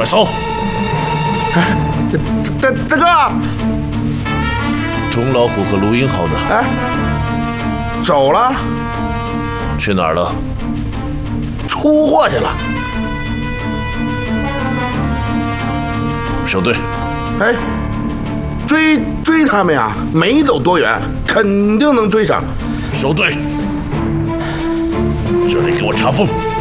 快搜！ 大哥， 钟老虎和卢英豪呢？ 哎，走了， 去哪儿了？ 出货去了。 守队。 哎，追他们呀，没走多远，肯定能追上。 守队，这里给我查封。